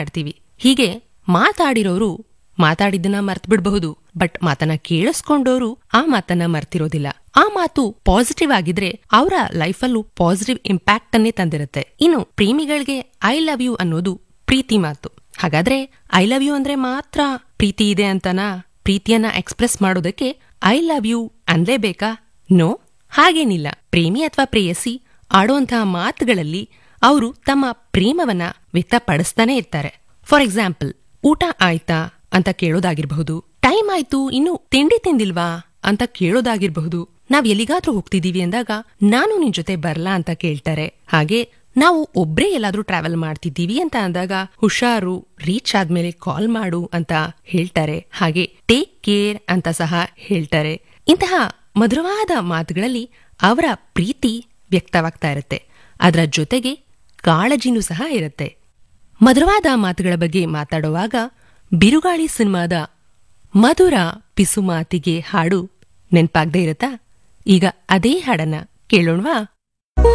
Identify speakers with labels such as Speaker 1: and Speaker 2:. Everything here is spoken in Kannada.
Speaker 1: ಮಾಡ್ತೀವಿ. ಹೀಗೆ ಮಾತಾಡಿರೋರು ಮಾತಾಡಿದ್ದನ್ನ ಮರ್ತ್ ಬಿಡಬಹುದು, ಬಟ್ ಮಾತನ್ನ ಕೇಳಿಸ್ಕೊಂಡೋರು ಆ ಮಾತನ್ನ ಮರ್ತಿರೋದಿಲ್ಲ. ಆ ಮಾತು ಪಾಸಿಟಿವ್ ಆಗಿದ್ರೆ ಅವರ ಲೈಫಲ್ಲೂ ಪಾಸಿಟಿವ್ ಇಂಪ್ಯಾಕ್ಟ್ ಅನ್ನೇ ತಂದಿರುತ್ತೆ. ಇನ್ನು ಪ್ರೇಮಿಗಳಿಗೆ ಐ ಲವ್ ಯು ಅನ್ನೋದು ಪ್ರೀತಿ ಮಾತು. ಹಾಗಾದ್ರೆ ಐ ಲವ್ ಯು ಅಂದ್ರೆ ಮಾತ್ರ ಪ್ರೀತಿ ಇದೆ ಅಂತನಾ? ಪ್ರೀತಿಯನ್ನ ಎಕ್ಸ್ಪ್ರೆಸ್ ಮಾಡೋದಕ್ಕೆ ಐ ಲವ್ ಯು ಅನ್ಲೇಬೇಕಾ? ನೋ, ಹಾಗೇನಿಲ್ಲ. ಪ್ರೇಮಿ ಅಥವಾ ಪ್ರೇಯಸಿ ಆಡುವಂತಹ ಮಾತುಗಳಲ್ಲಿ ಅವರು ತಮ್ಮ ಪ್ರೇಮವನ್ನ ವ್ಯಕ್ತಪಡಿಸ್ತಾನೆ ಇರ್ತಾರೆ. ಫಾರ್ ಎಕ್ಸಾಂಪಲ್, ಊಟ ಆಯ್ತಾ ಅಂತ ಕೇಳೋದಾಗಿರ್ಬಹುದು, ಟೈಮ್ ಆಯ್ತು ಇನ್ನು ತಿಂಡಿ ತಿಂದಿಲ್ವಾ ಅಂತ ಕೇಳೋದಾಗಿರ್ಬಹುದು, ನಾವ್ ಎಲ್ಲಿಗಾದ್ರೂ ಹೋಗ್ತಿದೀವಿ ಅಂದಾಗ ನಾನು ನಿನ್ ಜೊತೆ ಬರ್ಲಾ ಅಂತ ಕೇಳ್ತಾರೆ. ಹಾಗೆ ನಾವು ಒಬ್ರೇ ಎಲ್ಲಾದ್ರೂ ಟ್ರಾವೆಲ್ ಮಾಡ್ತಿದ್ದೀವಿ ಅಂತ ಅಂದಾಗ ಹುಷಾರು, ರೀಚ್ ಆದ್ಮೇಲೆ ಕಾಲ್ ಮಾಡು ಅಂತ ಹೇಳ್ತಾರೆ. ಹಾಗೆ ಟೇಕ್ ಕೇರ್ ಅಂತ ಸಹ ಹೇಳ್ತಾರೆ. ಇಂತಹ ಮಧುರವಾದ ಮಾತುಗಳಲ್ಲಿ ಅವರ ಪ್ರೀತಿ ವ್ಯಕ್ತವಾಗ್ತಾ ಇರುತ್ತೆ. ಅದರ ಜೊತೆಗೆ ಕಾಳಜಿನೂ ಸಹ ಇರುತ್ತೆ. ಮಧುರವಾದ ಮಾತುಗಳ ಬಗ್ಗೆ ಮಾತಾಡುವಾಗ ಬಿರುಗಾಳಿ ಸಿನಿಮಾದ ಮಧುರ ಪಿಸು ಮಾತಿಗೆ ಹಾಡು ನೆನ್ಪಾಗ್ದೇ ಇರುತ್ತಾ? ಈಗ ಅದೇ ಹಾಡನ್ನ ಕೇಳೋಣವಾ?